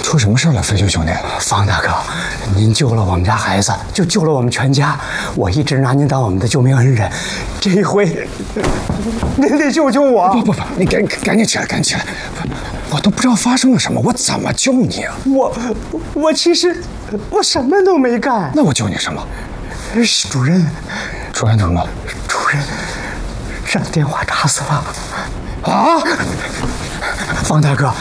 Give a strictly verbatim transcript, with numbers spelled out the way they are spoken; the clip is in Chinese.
出什么事了，飞球兄弟？ 方大哥，您救了我们家孩子，就救了我们全家。我一直拿您当我们的救命恩人，这一回，您得救救我！ 不不不，你赶赶紧起来，赶紧起来！我都不知道发生了什么，我怎么救你啊？ 我我其实我什么都没干。 那我救你什么？ 主任， 主任怎么了？ 主任让电话打死了。 啊！ 方大哥，